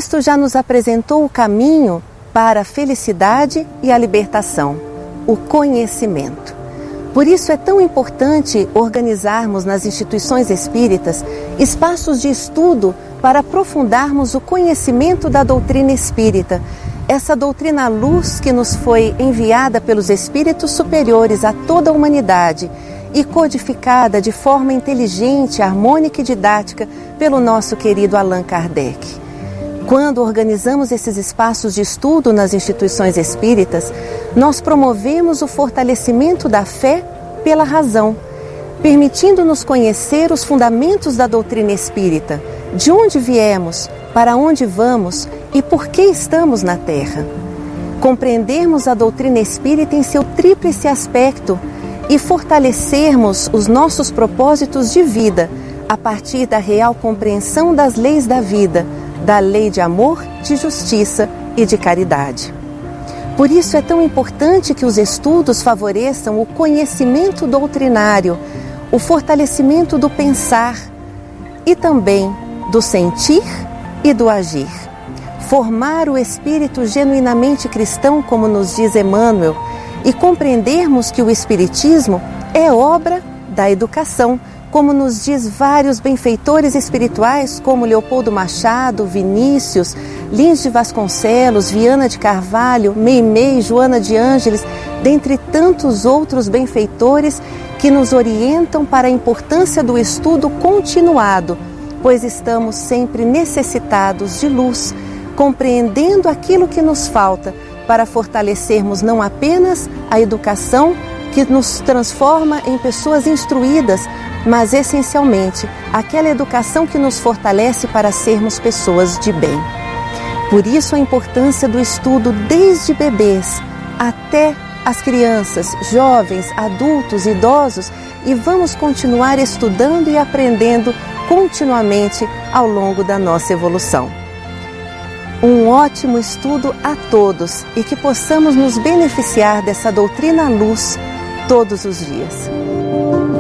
Cristo já nos apresentou o caminho para a felicidade e a libertação, o conhecimento. Por isso é tão importante organizarmos nas instituições espíritas espaços de estudo para aprofundarmos o conhecimento da doutrina espírita, essa doutrina luz que nos foi enviada pelos espíritos superiores a toda a humanidade e codificada de forma inteligente, harmônica e didática pelo nosso querido Allan Kardec. Quando organizamos esses espaços de estudo nas instituições espíritas, nós promovemos o fortalecimento da fé pela razão, permitindo-nos conhecer os fundamentos da doutrina espírita, de onde viemos, para onde vamos e por que estamos na Terra. Compreendermos a doutrina espírita em seu tríplice aspecto e fortalecermos os nossos propósitos de vida a partir da real compreensão das leis da vida, da lei de amor, de justiça e de caridade. Por isso é tão importante que os estudos favoreçam o conhecimento doutrinário, o fortalecimento do pensar e também do sentir e do agir. Formar o espírito genuinamente cristão, como nos diz Emmanuel, e compreendermos que o Espiritismo é obra da educação, como nos diz vários benfeitores espirituais, como Leopoldo Machado, Vinícius, Lins de Vasconcelos, Viana de Carvalho, Meimei, Joana de Ângeles, dentre tantos outros benfeitores que nos orientam para a importância do estudo continuado, pois estamos sempre necessitados de luz, compreendendo aquilo que nos falta para fortalecermos não apenas a educação que nos transforma em pessoas instruídas, mas essencialmente aquela educação que nos fortalece para sermos pessoas de bem. Por isso a importância do estudo desde bebês até as crianças, jovens, adultos, idosos, e vamos continuar estudando e aprendendo continuamente ao longo da nossa evolução. Um ótimo estudo a todos e que possamos nos beneficiar dessa doutrina luz todos os dias.